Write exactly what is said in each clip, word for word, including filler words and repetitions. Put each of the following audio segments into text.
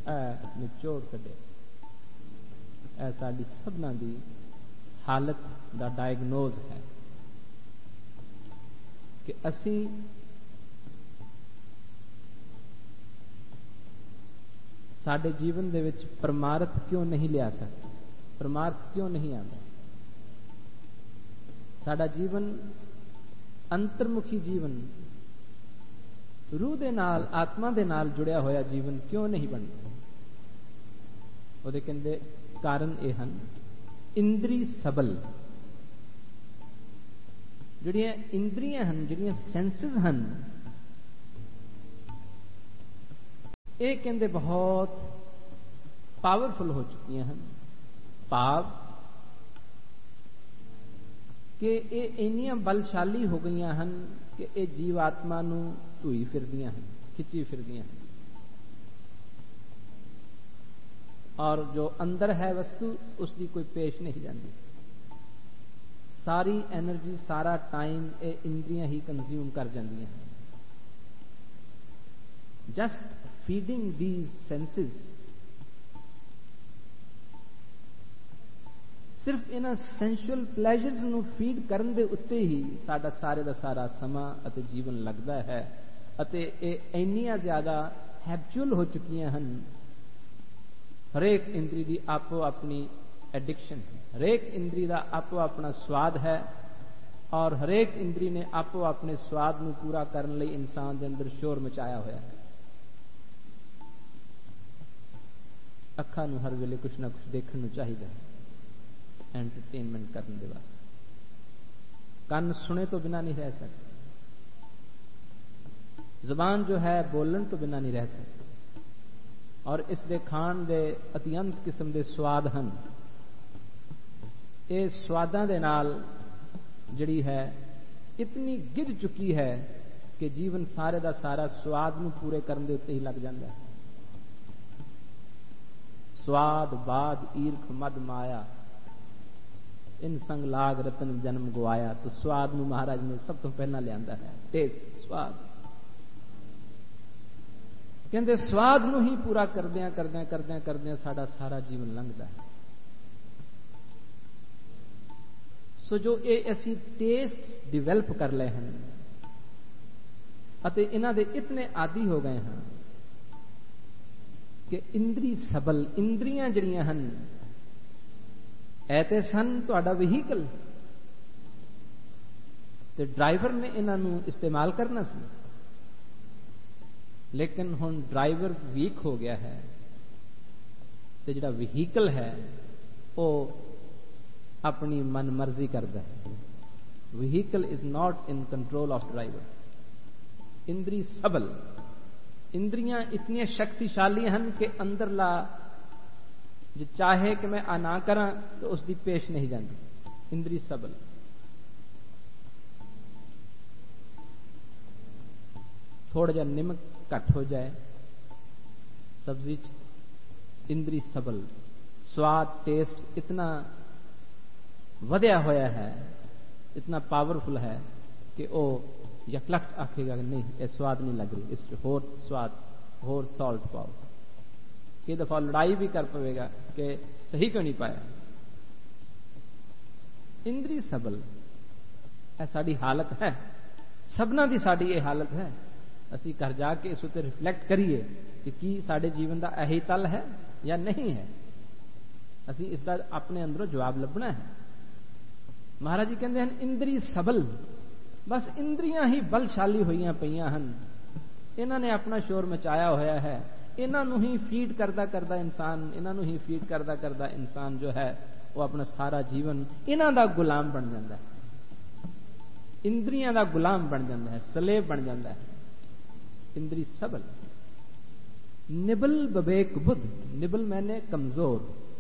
ऐ निचोड़ कढे। ऐ साडी सबना दी हालत दा डायगनोज है कि असी साडे जीवन दे विच परमार्थ क्यों नहीं लिया सकते, परमार्थ क्यों नहीं आंदा। साडा जीवन अंतर्मुखी जीवन, रूह दे नाल आत्मा दे नाल जुड़िया होया जीवन क्यों नहीं बनता। ਉਹਦੇ ਕਹਿੰਦੇ ਕਾਰਨ ਇਹ ਹਨ ਇੰਦਰੀ ਸਬਲ। ਜਿਹੜੀਆਂ ਇੰਦਰੀਆਂ ਹਨ, ਜਿਹੜੀਆਂ ਸੈਂਸਿਸ ਹਨ, ਇਹ ਕਹਿੰਦੇ ਬਹੁਤ ਪਾਵਰਫੁਲ ਹੋ ਚੁੱਕੀਆਂ ਹਨ। ਭਾਵ ਕਿ ਇਹ ਇੰਨੀਆਂ ਬਲਸ਼ਾਲੀ ਹੋ ਗਈਆਂ ਹਨ ਕਿ ਇਹ ਜੀਵ ਆਤਮਾ ਨੂੰ ਧੂਈ ਫਿਰਦੀਆਂ ਹਨ, ਖਿੱਚੀ ਫਿਰਦੀਆਂ ਹਨ। और जो अंदर है वस्तु उसकी कोई पेश नहीं जाती। सारी एनर्जी, सारा टाइम ये इंद्रियां ही कंज्यूम कर जांदियां हैं। जस्ट फीडिंग दीज सेंसेस, सिर्फ इन्हां सेंसुअल प्लेजर्स नूं फीड करन दे उत्ते ही साडा सारे दा सारा समा अते जीवन लगदा है। अते ये इन्नियां ज्यादा हैबिचुअल हो चुकियां हन। हरेक इंद्री की आपो अपनी एडिक्शन है, हरेक इंद्री का आपो अपना स्वाद है और हरेक इंद्री ने आपो अपने स्वाद को पूरा करने लिए इंसान के अंदर शोर मचाया हुआ है। अखा नूं हर वेले कुछ ना कुछ देखने को चाहिए एंटरटेनमेंट करने के वास्ते। कान सुने तो बिना नहीं रह सकते, जबान जो है बोलन तो बिना नहीं रह सकती। और इस दे खान दे अत्यंत किस्म दे स्वाद हैं। ये स्वादां दे नाल जिहड़ी है इतनी गिर चुकी है कि जीवन सारे दा सारा स्वाद नूं पूरे करन दे उत्ते ही लग जाता है। स्वाद बाद ईर्ख मद माया, इन संग लाग रतन जन्म गवाया। तो स्वाद नूं महाराज ने सब तो पहला लियांदा है, टेस्ट, स्वाद। कहते स्वाद नूं ही पूरा करदियां करदियां करदियां करदियां साडा सारा जीवन लंघदा है। सो जो ये असी टेस्ट डिवेलप कर ले हैं अते इन्हां दे इतने आदि हो गए हैं कि इंद्री सबल, इंद्रियां जिहड़ियां हन ऐ ते सन तुहाडा व्हीकल ते ड्राइवर ने इन्हां नूं इस्तेमाल करना सी। लेकिन हुण ड्राइवर वीक हो गया है तो जिहड़ा व्हीकल है वो अपनी मन मर्जी करता है। Vehicle is not in control of driver. इंद्री सबल, इंद्रियां इतनी शक्तिशाली हैं कि अंदरला जो चाहे कि मैं आ ना करा तो उसकी पेश नहीं जाती। इंद्री सबल। थोड़ा जा निमक घट हो जाए सब्जी, इंद्री सबल। स्वाद, टेस्ट इतना वधिया होया है, इतना पावरफुल है कि वो यकलख्त आखेगा नहीं ये स्वाद नहीं लग रही, इस होर स्वाद, होर सॉल्ट पाओ। कई दफा लड़ाई भी कर पवेगा कि सही क्यों नहीं पाया। इंद्री सबल है साड़ी हालत है, सबना दी साड़ी ये हालत है। असी घर जाके इस उत्ते रिफ्लैक्ट करिए कि की साडे जीवन का यही तल है या नहीं है। असी इसका अपने अंदरों जवाब लभना है। महाराज जी कहते हैं इंद्री सबल, बस इंद्रियां ही बलशाली हुई पईयां हन। इन्हां ने अपना शोर मचाया होया है। इन्हां नूं ही फीड करदा करदा इंसान, इन्हां नूं ही फीड करदा करदा इंसान जो है वो अपना सारा जीवन इन्हां दा गुलाम बन जाता है। इंद्रियां दा गुलाम बन जाता है, सलेब बन जाता है। इंद्री सबल। निबल बबेक बुद्ध, निबल मैंने कमजोर।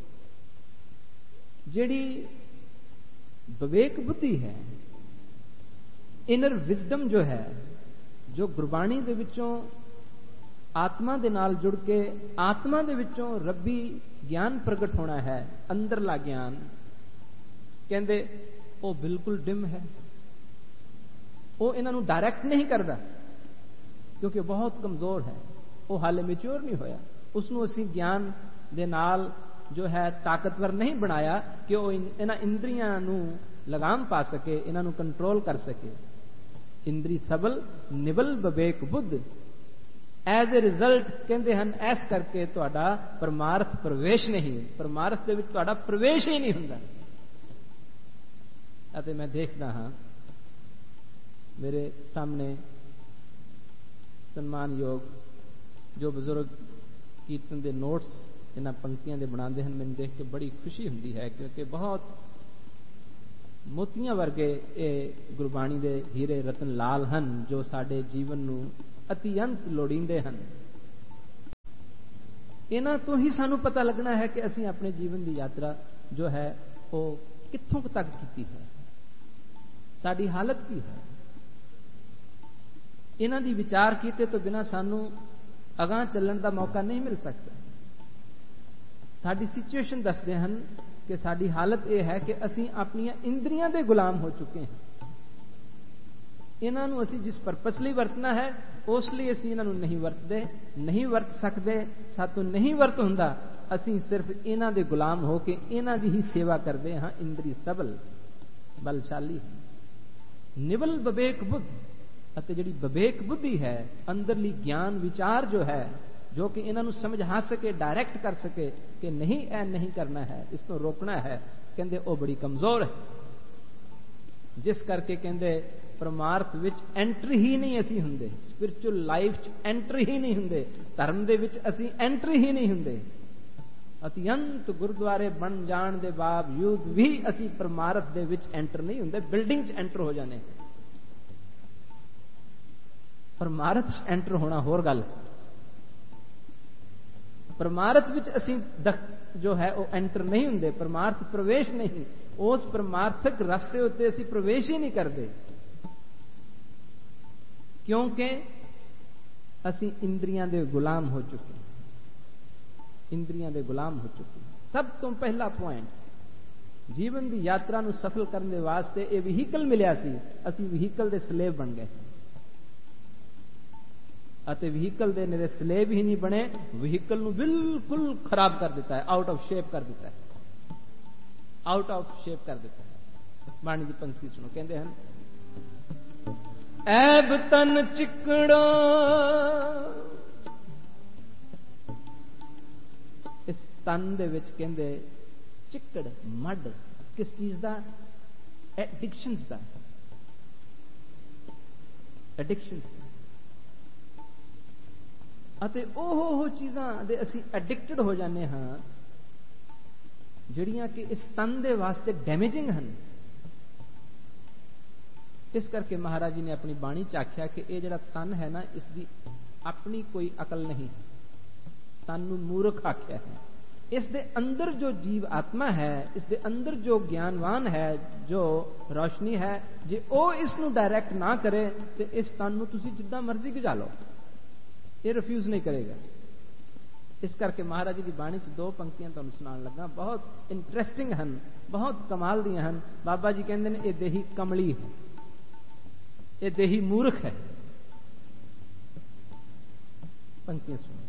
जेड़ी बवेक बुद्धि है, इनर विजडम जो है, जो गुरबाणी दे विचों आत्मा दे नाल जुड़ के आत्मा दे विचों रब्बी ज्ञान प्रगट होना है, अंदरला ज्ञान, कहंदे वो बिल्कुल डिम है। वो इन्हां नूं डायरैक्ट नहीं करता क्योंकि बहुत कमजोर है, वो हाले मैच्योर नहीं होया। उसनों असीं ज्ञान दे नाल जो है ताकतवर नहीं बनाया कि वो इन्हां इंद्रियां नूं लगाम पा सके, इन्हां नूं कंट्रोल कर सके। इंद्री सबल nibble Vivek Buddha, as a result कहते हैं ऐस करके तुहाडा परमार्थ प्रवेश नहीं, परमार्थ दे विच तुहाडा प्रवेश ही नहीं हुंदा। अते मैं देखदा हां मेरे सामने सम्मानयोग जो बुजुर्ग कीर्तन के नोट्स इन्हां पंक्तियां दे बनाते हैं, मैनूं देख के बड़ी खुशी हुंदी है, क्योंकि बहुत मोतियां वर्गे ये गुरबाणी दे हीरे रतन लाल हन जो साडे जीवन नूं अतिअंत लोड़ींदे हन। इन्हां तो ही सानूं पता लगना है कि असीं अपने जीवन की यात्रा जो है वो कित्थों तक कीती है, साडी हालत की है। इन्हां दी विचार कीते तो बिना सानू अगां चलण दा मौका नहीं मिल सकता। साडी सिचुएशन दसदे हन कि साडी हालत यह है कि असीं अपनियां इंद्रियां दे गुलाम हो चुके हैं। इन्हां नूं असीं जिस परपस लई वरतना है उस लई असीं इन्हां नूं नहीं वरतदे, नहीं वरत सकदे, सातों नहीं वरत हुंदा। असीं सिर्फ इन्हां दे गुलाम हो के इन्हां दी ही सेवा करदे हां। इंद्री सबल बलशाली निबल विवेक बुद्ध, अते जिहड़ी विवेक बुद्धि है अंदरली ज्ञान विचार जो है जो कि इन्हां नूं समझा सके, डायरैक्ट कर सके कि नहीं ऐ नहीं करना है, इसको रोकना है, कहंदे वो बड़ी कमजोर है। जिस करके कहंदे परमार्थ विच एंट्री ही नहीं असीं हुंदे, स्पिरिचुअल लाइफ च एंट्री ही नहीं हुंदे, धर्म दे विच असीं एंट्री ही नहीं हुंदे। अतिअंत गुरुद्वारे बन जाण दे बावजूद भी असीं परमार्थ दे विच एंटर नहीं हुंदे, बिल्डिंग च एंटर हो जाने। परमार्थ च एंटर होना होर गल, परमार्थ विच असीं जो है वो एंटर नहीं हुंदे, परमार्थ प्रवेश नहीं, उस परमार्थक रस्ते उत्ते असीं प्रवेश ही नहीं करते, क्योंकि असीं इंद्रियां दे गुलाम हो चुके, इंद्रियां दे गुलाम हो चुके। सब तो पहला पॉइंट जीवन की यात्रा नूं सफल करने वास्ते ये व्हीकल मिलिया सी, असीं व्हीकल दे स्लेव बन गए। अते व्हीकल दे निरे स्लेव ही नहीं बने, व्हीकल नूं बिल्कुल खराब कर दिता है, आउट ऑफ शेप कर दिता है, आउट ऑफ शेप कर दिता है। बाणी दी पंक्ति सुनो, कहंदे हन ऐब तन चिकड़ो, इस तन दे विच कहंदे चिकड़ मड किस चीज दा? एडिक्शंस दा, एडिक्शंस अते ओह चीज़ां दे असीं एडिक्टेड हो जाने हां जिहड़ियां कि इस तन दे वास्ते डैमेजिंग हन। इस करके महाराज जी ने अपनी बाणी च आख्या कि यह जिहड़ा तन है ना, इसकी अपनी कोई अकल नहीं, तन नूं मूर्ख आख्या है। इस दे अंदर जो जीव आत्मा है, इस दे अंदर जो ज्ञानवान है, जो रोशनी है, जे ओ इस नूं डायरैक्ट ना करे तो इस तन नूं तुसीं जिद्दां मर्जी गिजा लो, ये रिफ्यूज नहीं करेगा। इस करके महाराज जी की बाणी च दो पंक्तियां तुहानूं सुनाउण लगा, बहुत इंटरेस्टिंग हन, बहुत कमाल दी हन। बाबा जी कहंदे ने ये देही कमली है, ये देही मूर्ख है। पंक्तियां सुनो,